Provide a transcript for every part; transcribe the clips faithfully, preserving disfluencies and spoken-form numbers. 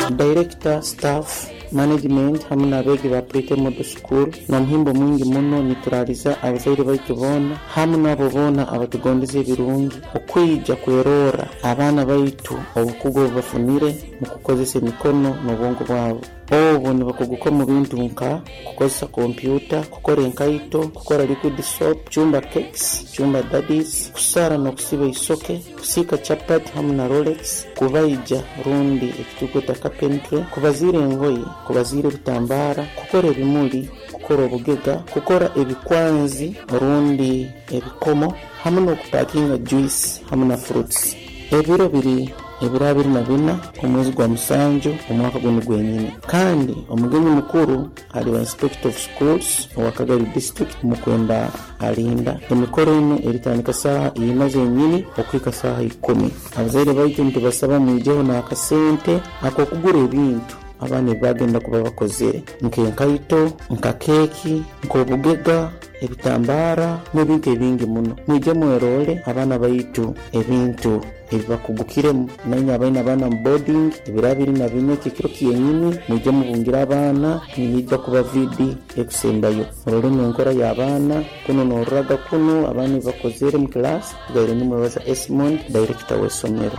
director, staff, management hamwe n'abegi ba Prete Model School na muhimbo mwingi muno niturariza abazaire bayitubona hamwe nabo bona abatugondeze birungi okwija kwerora abana baitu obukugo bafunire mu kukozesa emikono n'obwongo bwabo. Obu ni bakuguko mu bintu nka kukozesa computer, kukora enkaito, kukora liquid soap, chumba cakes, chumba daddies, kusara no kusiba isoke, kusika chapati hamwe na Rolex, kubaija rundi ekitukuta carpentry, kubazire engoyi, kubazire bitambara, kukora ebimuli, kukora obugega, kukora ebikwanzi rundi ebikomo hamwe no kupakinga juice hamwe na fruits. Ebiro biri ebira biri na bina omwezi gwa musanju omwaka guno gwenyine kandi omugenyi mukuru ali wa inspector of schools wa Kagari district mukwenda alinda emikoro eno eritandika saha imaze nyini okwika saha ikumi. Abazaire baito ntibasaba mwijeho na akasente ako kugura ebintu abane bagenda kuba bakozere nkenkaito nka keki nkobugega ebitambara n'ebintu ebingi muno mwije mwerole abana baitu ebintu ebakugukiremu nanya abana abana boarding ebirabiri na bine kikiro kiyenyini mwije mubungira abana nijja kuba vidi ekusembayo role n'enkora y'abana kuno n'oraga kuno abana bakozere mu class gaire ni mwebaza Esmond director w'essomero.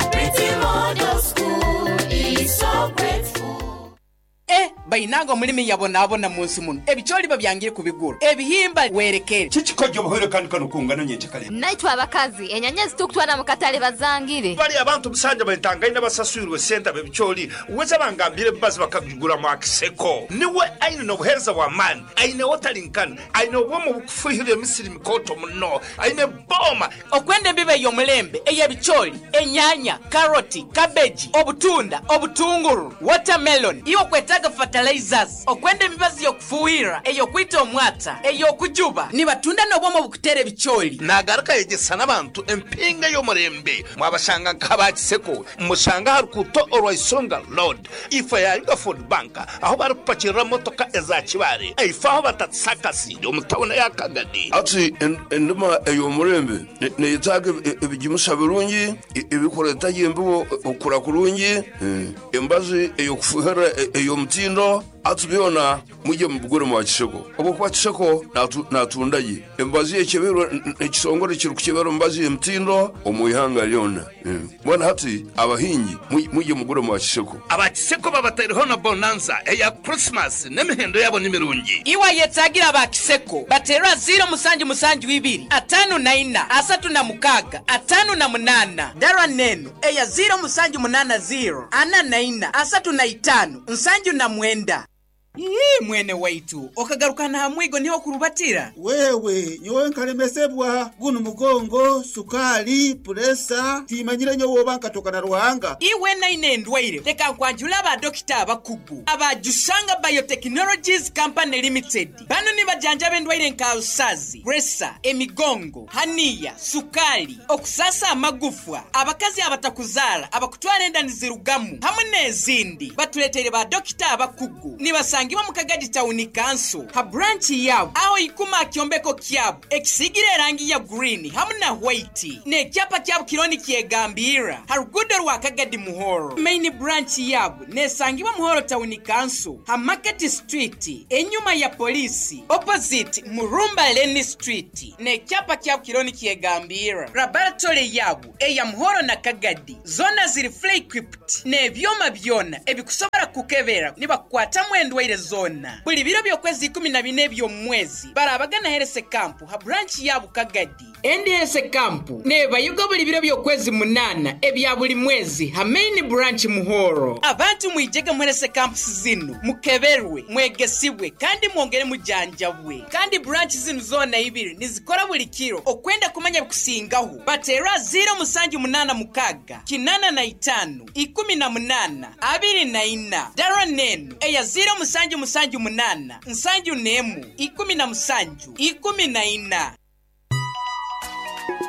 Bainago mulimi yabona abona munsi muno ebicholi babyangire kubigura ebihimba werekere kikikojo bohero kandi kano kungana nyenje kale naitwa abakazi enyanyezi tukutwana mukatale bazangire bali abantu busanja bayitanganye n'abasasuirwe center bebicholi uweza bangambire bazi bakagura mu akiseko niwe aine no buhereza wa man aine wotalinkana aine obwomo bukufuhire misiri mikoto muno aine boma okwende mbibe yo mulembe eyebicholi enyanya karoti cabbage obutunda obutunguru watermelon iyo kwetaga fertilizers okwende mibazi yo kufuhira eyo kwita omwata eyo kujuba ni batunda n'obwomo bukutere bicholi nagaruka yegesana abantu empinga yo murembe mwabashanga nk'abakiseko mushanga harukuto orwaisonga road ifa ya Yuga Food Bank aho barupakira motoka ezakibare ifa aho batatsakasi yo mutabona ya Kagadi ati enduma eyo murembe ne yitaga ebigimusha birungi ibikoreta yembo okura kurungi embazi eyo kufuhira eyo mtindo atubiona muje mubugure mu bakisheko obo kwa kisheko natundaye embazi ekebero ekisongore kiru kukebero mbazi emtindo omuyihanga lyona mwana hati abahingi muje mugure mu bakisheko abakisheko babatariho na bonanza eya Christmas nemihendo yabo nimirungi iwa yetagira abakisheko batera zero musanji musanji wibiri atanu na ina asatu na mukaga atanu na munana dara neno eya zero musanji munana zero ana na ina asatu na itanu nsanju na mwenda. Yee mwene waitu okagarukana hamwigo niho kurubatira wewe nyowe nkalemesebwa guno mugongo sukali presa timanyire nyo wobanka toka na ruhanga iwe na inendwaire teka kwanjula ba dokita abakugu abajusanga biotechnologies company limited bano ni bajanja bendwaire nkarusazi presa emigongo hania sukali okusasa amagufwa abakazi abatakuzala abakutwara enda nizirugamu hamwe nezindi batuletere ba dokita abakugu ni basa Sangiwa mukagadi tauni kanso ha branchi yabo aho ikuma kyombeko kyabo ekisigire rangi ya green hamuna white ne kyapa kyabo kironi kyegambira harugudo rwa Kagadi Muhoro main branch yabo ne sangiwa Muhoro tauni kanso ha Market Street enyuma ya polisi opposite Murumba Leni Street ne kyapa kyabo kironi kyegambira laboratory yabo eya Muhoro na Kagadi zona ziri fully equipped ne byoma byona ebikusobora kukebera niba kwata mwendwa zona buli biro byokwezi kumi na bine byo mwezi barabagana herese camp ha branch ya Kagadi endi herese camp ne bayugo buli biro byokwezi munana ebya buli mwezi ha main branch Muhoro abantu mwijege muherese camp zino mukeberwe mwegesibwe kandi mwongere mujanjabwe kandi branch zino zona ibiri nizikora buli kiro okwenda kumanya kusingaho batera zero musanju munana mukaga kinana na itanu ikumi na munana abiri na ina dara nenu eya zero musanju musanju munana nsanju nemu ikumi na musanju ikumi na ina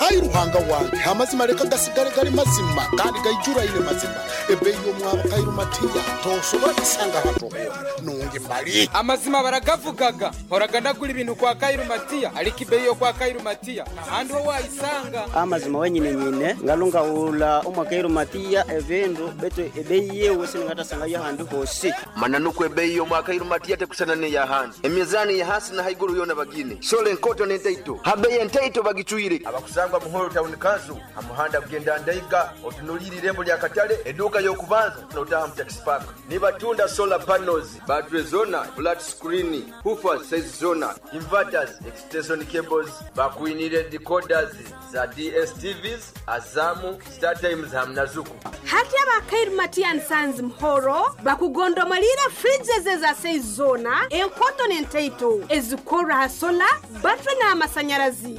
hayi ruhanga wange amazima reka gasigare gari mazima kandi gayijura ile mazima ebeyo mwaba kairu matiya toshobora gusanga hato nunge mali amazima baragavugaga horaganda kuri ibintu kwa kairu matiya ariko ibeyo kwa kairu matiya ahandi ho wayisanga amazima wenyine nyine ngalunga ula umwa kairu matiya evendo beto ebeye wese ngatasanga yahandi hose mananuko ebeyo mwa kairu matiya tekusana ne yahandi emizani ya hasi na haiguru yona bagine sole nkoto nentaito habeye ntaito bagicuire abakusanga muhoro town council amuhanda kugenda ndaiga otunuliri rembo lya katale eduka yokubanza notaha mu taxi park nibatunda solar panels battery zona flat screen hoofers size zona inverters extension cables bakuinire decoders za D S T Vs azamu star times hamnazuku hati abakairu matiya Sons mhoro bakugondomalira fridges za size zona enkoto nentaito ezikora sola battery na amasanyarazi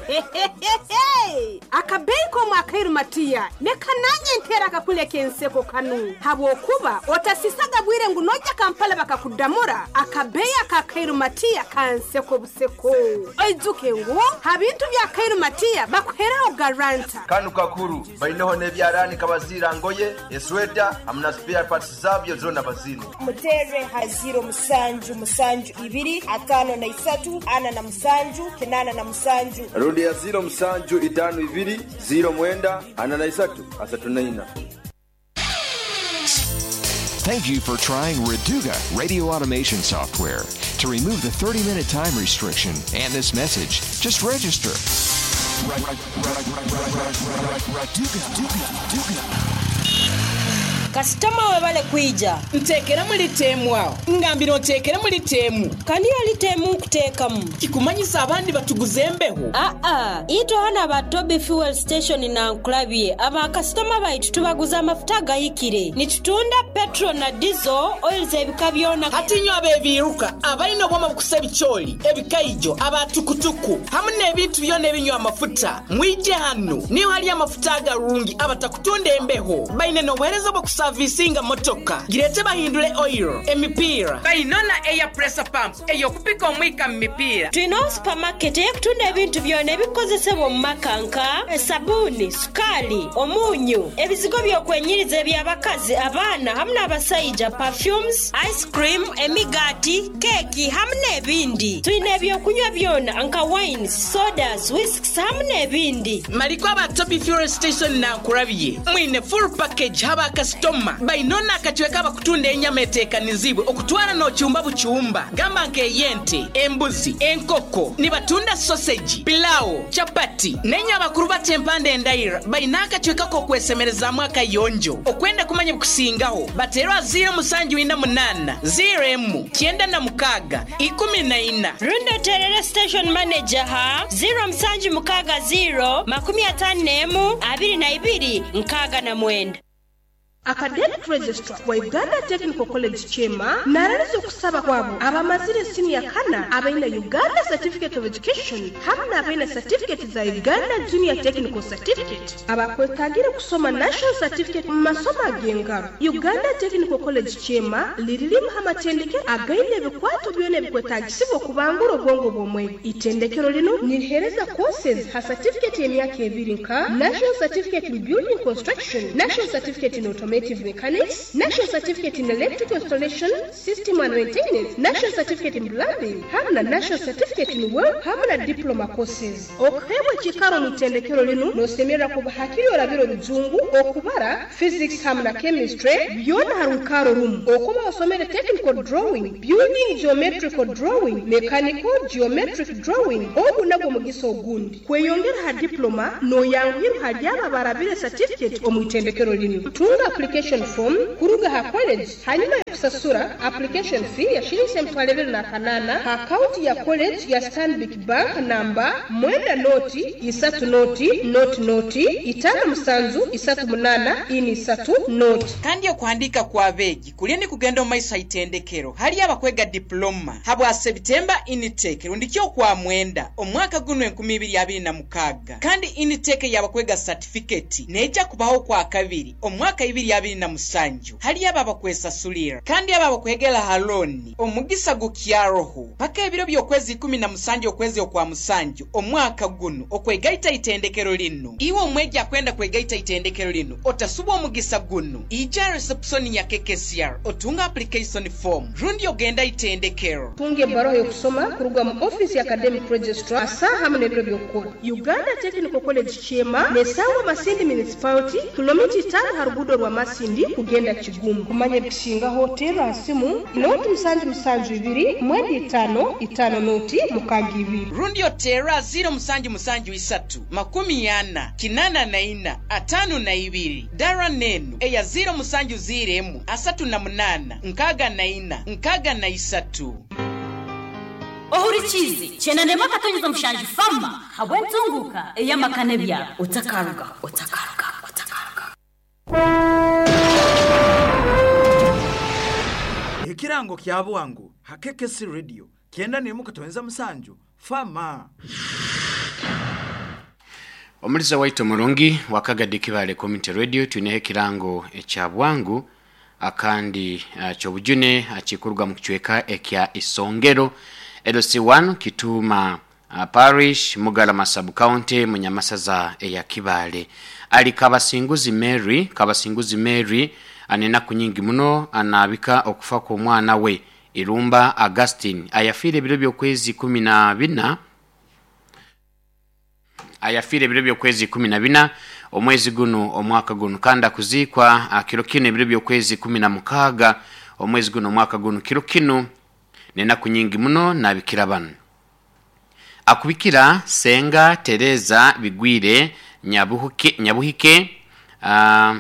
akabeiko mwakairu matiya nekananye ntera kakule kenseko kanu habo kuba otasisaga bwire ngunoja Kampala bakakudamura akabeya kakairu matiya kanseko buseko oizuke ngo habintu bya kairu matiya bakweraho garanta kanu kakuru bainoho nebyarani kabazira ngoye esweta amna spare parts zabyo zona bazini mutere haziro musanju musanju ibiri atano na isatu ana na musanju kenana na musanju rudi ya zero musanju itano ibiri zero mwenda ana na isatu asatu na ina. Thank you for trying Reduga radio automation software. To remove the thirty minute time restriction and this message, just register. Customer webale kuija ntekera muri temu wao ngambiro ntekera muri temu kani ali temu kutekamu kikumanyisa abandi batuguzembeho a a ito hana ba Toby fuel station na Nklabye aba customer baitu tubaguza amafuta gayikire nitutunda petrol na diesel oil zebikabyona hatinyo abebiruka abalino boma bukusaba icyoli ebikaijo abatukutuku hamwe ebintu byone binywa amafuta mwije hano niho hali amafuta garungi abatakutunda embeho baine no bwereza bokusa servicing motoka girete bahindule oil emipira bayinona air pressure pump eyo kupika omwika mipira twino supermarket ekutunda ebintu byone bikozesebwa mu makanka sabuni sukali omunyu ebizigo byokwenyiriza ebyabakazi abana hamwe n'abasayija perfumes ice cream emigati keki hamwe n'ebindi twine ebyokunywa byona nka wines sodas whisks hamwe n'ebindi maliko aba Toby fuel station na Nklabye mwine full package haba customer bayinona akachweka bakutunda enyama etekanizibwe okutwala no cyumba bucyumba gamba nke yente embuzi enkoko nibatunda sausage pilau chapati nenya bakuru batempande endaira bayinaka chweka ko kwesemereza mwaka yonjo okwenda kumanya bukusingaho batero zero musanju ina munana zero emu kienda na mukaga ikumi na ina Rundo Terere station manager ha zero musanju mukaga zero makumi atanu emu abiri na ibiri nkaga na mwenda Academic Registrar wa Uganda Technical College Chema nararizo kusaba kwabo abamazire senior kana abaina Uganda Certificate of Education hamna abaina certificate za Uganda Junior Technical Certificate abakwetagira kusoma National Certificate mu masomo agenga Uganda Technical College Chema lirilimu hamatendeke againe bikwato byone bikwetagisibwa kubangura obwongo bomwe itendekero lino nirihereza courses ha certificate y'emyaka ebiri nka National Certificate in Building Construction, National Certificate in Automotive Mechanics, National Certificate in Electrical Installation, System and Maintenance, National Certificate in Plumbing, hamna National Certificate in Work, hamna Diploma courses. Okhewe chikaro mitendekero lino nosemera kubahakiri orabiro bizungu okubara Physics hamna Chemistry byona harukaro room okuba osomere Technical Drawing, Building Geometrical Drawing, Mechanical Geometric Drawing obunago mugiso ogundi kweyongera ha diploma no yanguhiru hajaba barabire certificate omwitendekero lino tunga application form kuruga ha college hanyuma ya kusasura application fee ya shilingi emitwalo ebiri na kanana ha account ya college ya Stanbic Bank number mwenda noti isatu noti noti noti itano musanzu isatu munana ini isatu noti kandi okuandika kwa begi kulieni kugenda maiso itendekero hali abakwega diploma habwa September intake rundikyo kwa mwenda omwaka guno enkumi ibiri abiri na mukaga kandi intake yabakwega certificate neja kubaho kwa kabiri omwaka ibiri abiri na musanju hali aba bakwesa sulira kandi ababo kwegela haloni omugisa gukyaroho paka ebiro by'okwezi kumi na musanju okwezi okwa musanju omwaka guno okwegaita itendekero lino iwe omweja kwenda kwegaita itendekero lino otasuba omugisa guno ija reception ya K K C R otunga application form rundi ogenda itendekero tunge baro yo kusoma kuruga mu office ya academic registrar asa hamwe n'ebiro by'okukora Uganda Technical College Chema nesawa Masindi Municipality kilomita tano harugudo rwa Masindi kugenda Kigumu kumanye bishinga hotel asimu inoti musanju musanju ibiri mwezi tano itano noti mukagibi rundi otera zero musanju musanju isatu makumi yana kinana na ina atanu na ibiri dara nenu eya zero musanju ziremu asatu na munana nkaga na ina nkaga na isatu ohurikizi chena nema katonyeza mushanju fama habwentunguka eya makane bya utakaruga utakaruga utakaruga Ikirango kya bwangu hakekesi radio kienda nemu katonyeza musanju fama Omulisa waito mulungi wakagadi kibale community radio tunehe kirango ekya bwangu akandi uh, chobujune achikurwa mu kichweka ekya Isongero L C one Kituma uh, Parish Mugalama Sub County Munyamasaza eya Kibale ali Kabasinguzi Mary Kabasinguzi Mary anena kunyingi muno anabika okufa kwa mwana we Irumba Augustine ayafire biro byokwezi kumi na bina ayafire biro byokwezi kumi na bina omwezi guno omwaka guno kanda kuzikwa akiro kino biro byokwezi kumi na mukaga omwezi guno omwaka guno kiro kino nena kunyingi muno nabikira bano akubikira Senga Teresa Bigwire Nyabuhike Nyabuhike uh,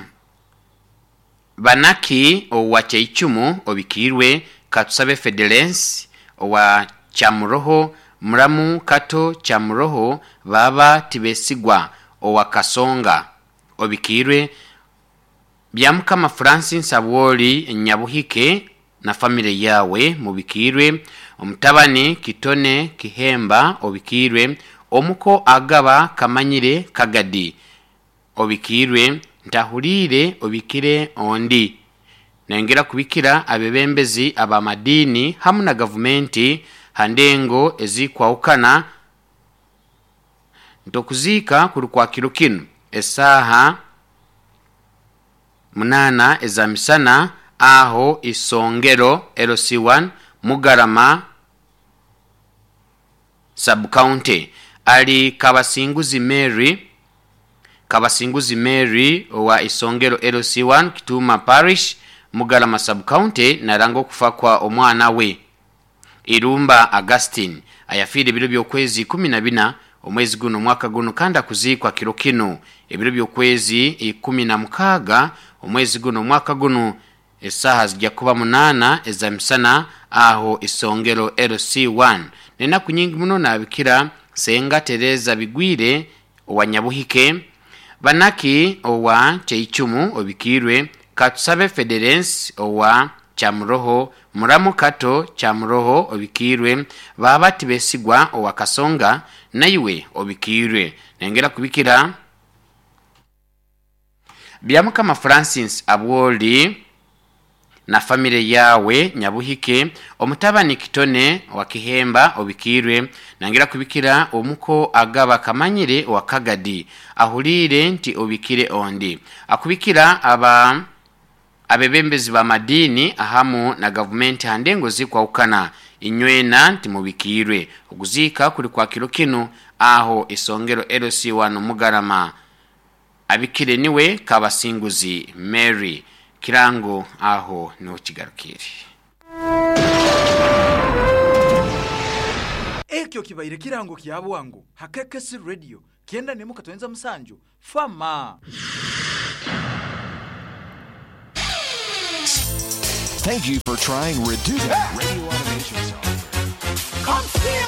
Banaki owa Cheichumu obikirwe Katusabe Federence owa Chamuroho Muramu Kato Chamuroho baba Tibesigwa owa Kasonga obikirwe Byamukama Francis Abwoli Nyabuhike na famile yawe mubikirwe omutabani Kitone Kihemba obikirwe omuko agaba Kamanyire Kagadi obikirwe ntahulire obikire ondi nengera kubikira abebembezi abamadini hamu na gavumenti handengo ezikwaukana ntokuzika kulukwa kiro kino esaha munana ezamisana aho Isongero L C one Mugarama Sub County ali Kabasinguzi Mary Kabasinguzi Mary wa Isongero L C one Kituma Parish Mugarama Sub County narango kufa kwa omwana we Irumba Augustine ayafire biro byokwezi kumi na bina omwezi guno mwaka guno kanda kuzikwa kiro kino ebiro byokwezi kumi na mukaga omwezi guno mwaka guno esaha zijja kuba munana ezamisana aho Isongero L C one nena kunyingi muno nabikira Senga Teresa Bigwire owa Nyabuhike Banaki owa Cheichumu obikirwe Katusabe Federence owa Chamuroho Muramu Kato Chamuroho obikirwe baba Tibesigwa owa Kasonga naiwe obikirwe nengera kubikira Byamukama Francis Abwoli na famile yawe Nyabuhike omutabani Kitone wa Kihemba obikirwe nangira kubikira omuko agaba Kamanyire wa Kagadi ahulire nti obikire ondi akubikira aba abebembezi ba madini ahamu na government handengo zikwaukana inywena nti mubikirwe okuzika kuli kwa kiro kino aho Isongero L C one Mugarama abikire niwe Kabasinguzi Mary kirango aho no kigarukire ekyo kibaire kirango kya bwangu hakekesi radio kienda nemu katonyeza musanju fama. Thank you for trying Reduga Radio Automation Software. Come still.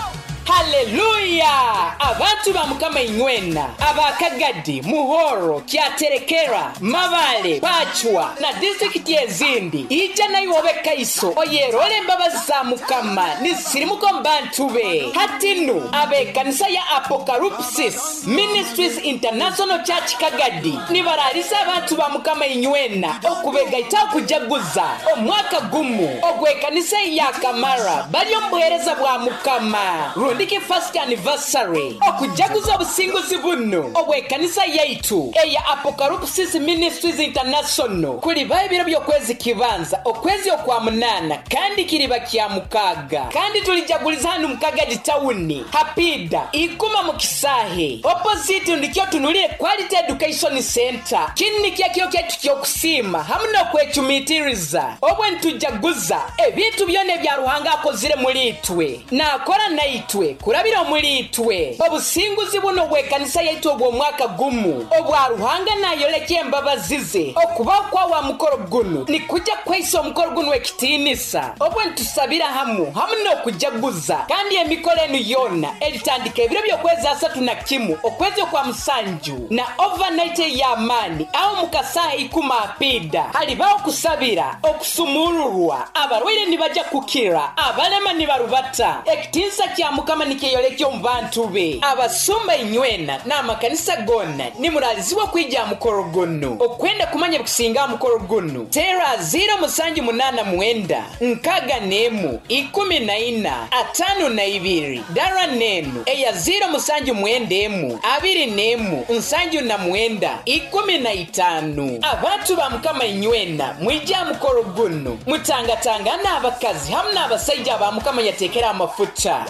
haleluya abantu ba mukama inywena abakagadi muhoro kyaterekera mabale pachwa na district ezindi ija nayo obeka iso oyerole mbabazi za mukama nisirimuko mbantu be hatinu abe kanisa ya Apocalypsis Ministries International Church Kagadi nibararisa abantu ba mukama inywena okubega itakujaguza omwaka gumu ogwe kanisa ya Kamara bali omuhereza bwa mukama rundiki first anniversary okujaguza obusinguzi buno ogwe kanisa yaitu eya Apocalypsis Ministries International kuli bayibiro byokwezi kibanza okwezi okwa munana kandi kiriba kya mukaga kandi tulijaguliza hanu Mukagadi town hapida ikuma mukisahe opposite ndikyo tunulire Quality Education Center kinni kyakyo kyetu kyokusima hamno kwechumitiriza obwe ntujaguza ebintu byone bya ruhanga akozire muri itwe nakora naitwe kurabira muri itwe obusinguzi buno bwe kanisa yaitu obwo mwaka gumu obwa ruhanga nayoleke mbabazize okuba kwa wa mukoro guno ni kujya kweiso mukoro guno ekitinisa obwe ntusabira hamu hamno kujaguza kandi emikoro enu yona elitandika ebiro byokwezi asatu na kimu okwezi kwa musanju na overnight ya amani au mukasaha ikuma apida halibao kusabira okusumururwa abarwire nibaja kukira abalema nibarubata ekitinsa kya mukama nikeyolekyo mbantu be abasumba inywena na makanisa gona nimuraliziwa kwija mukoro guno okwenda kumanya kusinga mukoro guno tera zero musanju munana mwenda nkaga nemu ikumi na ina atano na ibiri dara nenu eya zero musanju mwendemu abiri nemu nsanju na mwenda ikumi na itanu abantu ba mukama inywena mwija mukoro guno mutangatanga na abakazi hamna abasajja ba mukama yatekera amafuta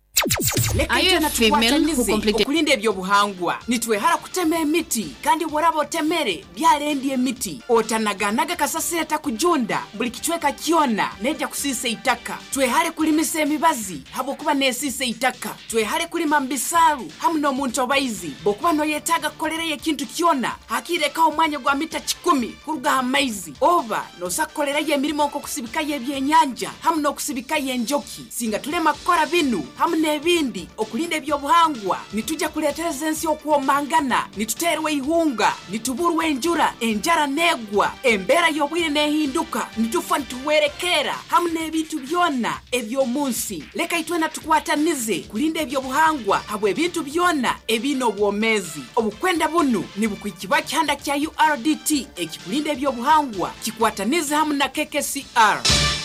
Ayo female who complete kulinde byo buhangwa nitwe hara kutema emiti kandi borabo temere byalendi emiti otanaganaga kasasira takujunda buli kichweka kiona neja kusisa itaka twe hare kulimisa emibazi habo kuba nesisa itaka twe hare kulima mbisaru hamno muntu obayizi bokuba no yetaga kolera ye kintu kiona hakireka omwanya gwa mita kikumi kuruga amaizi oba no sakolera ye mirimo ko kusibika ye byenyanja hamno kusibika ye njoki singa tulema kora binu hamne bindi okulinda ebyobuhangwa nitujja kuletereza ensi okuomangana nituterwe ihunga nituburwe enjura enjara negwa embera y'obwire nehinduka nitufa nituwerekera hamwe ebintu byona ebyomunsi leka itwena tukwatanize kulinda ebyobuhangwa habwe ebintu byona ebino obwomezi obukwenda bunu nibukwikiba kyanda kya U R D T ekikulinda ebyobuhangwa kikwatanize hamwe na K K C R.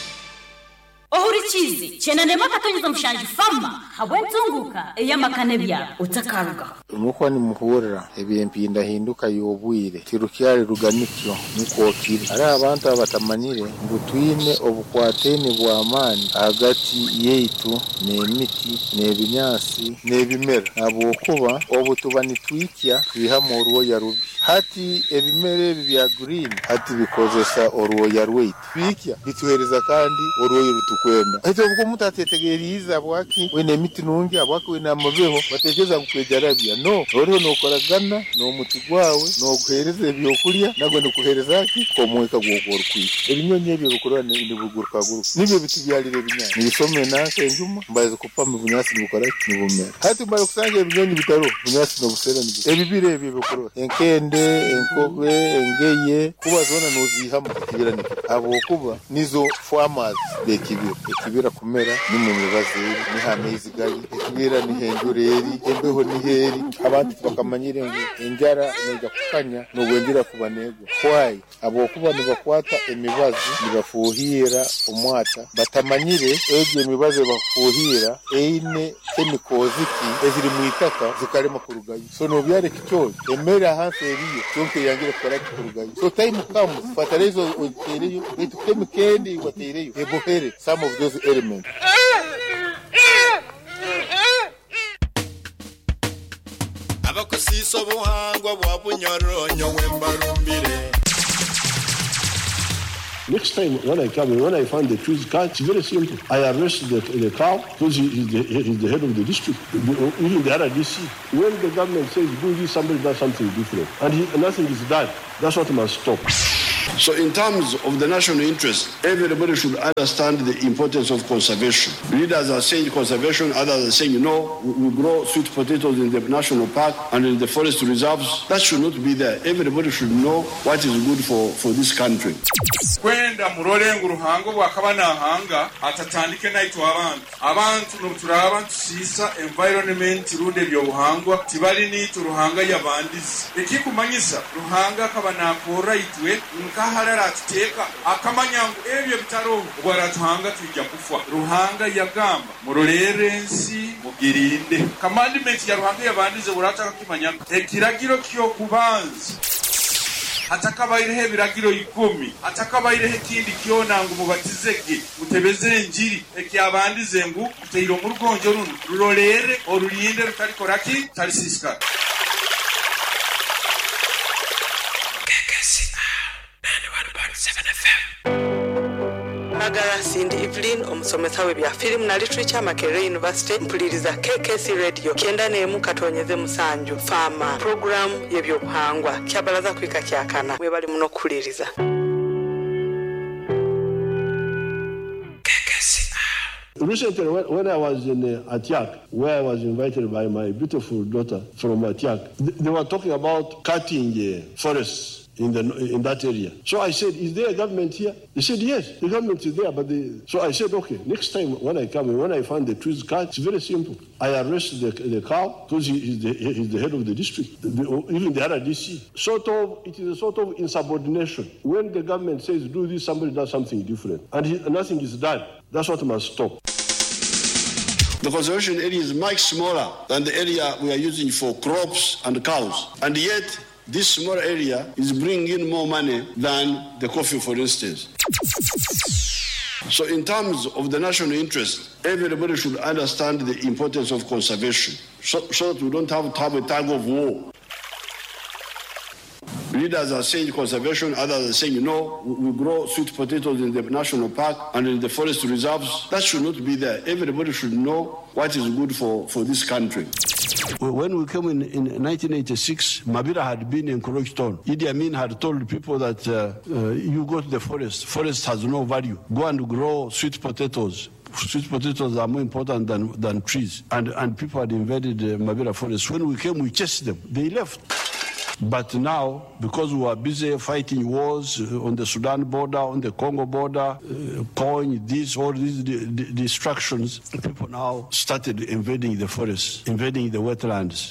Ohurichizi chena nema katonyeza mshanji fama habwentunguka eyamakane bya utakaruga nuko ni muhurira ebyempinda hinduka yobwire tirukyari ruganikyo nikokiri ari abantu abatamanire ngutwine obukwatene bwa amani hagati yeitu n'emiti n'ebinyasi n'ebimera abo kuba obutubani twikya twiha ruwo ya rubi hati ebimere bya green hati bikozesa oruwo ya rweit twikya bituhereza kandi oruwo rutu kwenda ete ubwo mutatetegeriza bwaki we nemiti nungi abwaki we namabeho bategeza kukwejarabya no oro no koragana no muti gwawe no guhereza byokurya nago no kuhereza aki komweka gwogoro kwi ebinyonye ebyo bikorana indi buguruka guru nibyo bitubyalire binyanya nisome nake njuma mbaze kupama bunyasi bukora nibumera hati mbaye kusanga ebinyonye bitaro bunyasi no busera nibi ebibire ebyo bikoro enkende enkobe engeye kuba zona no zihama kibirane abo kuba nizo farmers de kibira ekibira kumera ni mu mibazi ni hamezi gali ekibira ni henjureri embeho ni heri abantu bakamanyire ngo enjara neja kukanya no gwendira kubanego kwai abo kuba nibakwata emibazi nibafuhira umwata batamanyire eje emibazi bafuhira eine emikoziki eziri mu itaka zikarema kurugayo so no byare kicyo emera hanse eriyo cyonke yangire kora kurugayo so time comes fatarezo otereyo etukeme kendi watereyo ebohere some of those elements. Abakosiso buhangwa bwa bunyoronyo wembarumbire. Next time when I come, when I find the trees car, it's very simple. I arrest the, the cow because he is the, he is the head of the district, even the R D C. When the government says do this, somebody does something different, and he, nothing is done. That's what must stop. So in terms of the national interest, everybody should understand the importance of conservation. Leaders are saying conservation, others are saying, you know, we grow sweet potatoes in the national park and in the forest reserves. That should not be there. Everybody should know what is good for, for this country. Kwenda murolengo ruhango bwakabana hanga atatandike naitwa abantu abantu n'oturaba tusisa environment runde byo buhangwa tibali ni turuhanga yabandizi ekikumanyisa ruhanga kabana ko rightwe nkaharara tuteka akamanyango ebyo bitaro bwaratuhanga tujya kufa ruhanga yagamba murolerensi mugirinde commandment ya ruhanga yabandize burataka kimanyanga ekiragiro kyo kubanza atakabayireho biragiro ikumi atakabayireho kindi kyonango mubatizege mutebeze njiri ekyabandize ngu muteyiro mu rugonjo runo rurolere orulinde rutari koraki tari siska Magara Cindy Evelyn omusomesa we bya film na literature Makerere University mpuliriza K K C Radio kenda nemu katonyeze musanju fama program yebyo kuhangwa kyabalaza kwika kyakana we bali muno kuliriza Recently, when I was in uh, Atiak, where I was invited by my beautiful daughter from Atiak, th- they were talking about cutting uh, forests in the in that area. So I said, is there a government here? They said, yes, the government is there. But the... So I said, okay, next time when I come, when I find the trees cut, it's very simple. I arrest the, the cow because he is the, he is the head of the district, the, even the other D C. Sort of, it is a sort of insubordination. When the government says do this, somebody does something different, and he, nothing is done. That's what must stop. The conservation area is much smaller than the area we are using for crops and cows. And yet, this small area is bringing in more money than the coffee, for instance. So in terms of the national interest, everybody should understand the importance of conservation so, so that we don't have to have a tug of war. Leaders are saying conservation, others are saying, you know, we grow sweet potatoes in the national park and in the forest reserves. That should not be there. Everybody should know what is good for, for this country. When we came in, in nineteen eighty-six, Mabira had been encroached on. Idi Amin had told people that uh, uh, you go to the forest. Forest has no value. Go and grow sweet potatoes. Sweet potatoes are more important than, than trees. And, and people had invaded the Mabira forest. When we came, we chased them. They left. But now, because we were busy fighting wars on the Sudan border, on the Congo border, uh, coin, these, all these d- d- distractions, people now started invading the forests, invading the wetlands.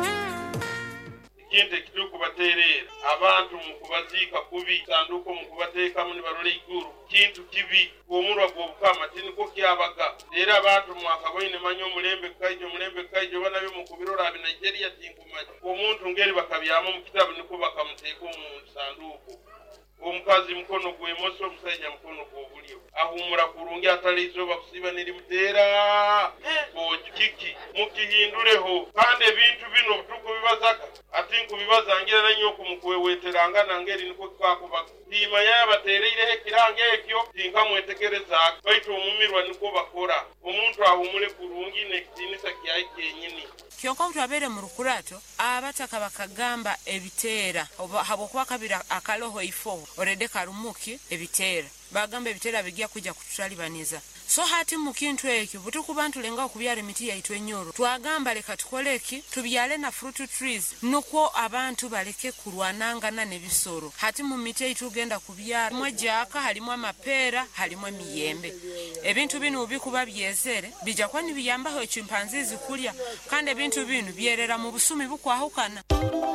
abantu mukubazika kubi sanduko mukubateeka muni barole iguru kintu kibi omurwa gwo bukama tiniko kyabaga era abantu mwakaboine manyo mulembe kaijo mulembe kaijo bana byo mukubirora abi Nigeria tinkumaji omuntu ngeri bakabyamo mu kitabu niko bakamuteeka mu sanduko omukazi mukono gwemoso omusajja mukono gw'obulyo ahumura kurungi atalizo bakusiba niri mutera ojiki mukihinduleho kandi ebintu bino butuko bibazaka ati nkubibazangira nanyo kumukweweteranga nangeri niko twakuba tima yabatereire kirange ekyo tinka mwetegereza baitu omumirwa niko bakora omuntu ahumule kurungi nekitinisa kyayi kyenyini kyonka omuntu abere mu lukurato abataka bakagamba ebiteera habwokuba kabira akaloho ifo orede karumuki ebiteera bagamba ebiteera bigia kujja kututalibaniza so hati mu kintu ekyo butuku bantu lenga okubyala emiti yaitu enyoro twagamba leka tukoleki tubyale na fruit trees nuko abantu baleke kurwanangana nebisoro hati mu miti yaitu genda kubyala mwejaka halimu amapeera halimu emiyembe ebintu bino bikuba byezere bija kwani biyambaho chimpanzee zikulya kandi ebintu bino byerera mu busumi bukwahukana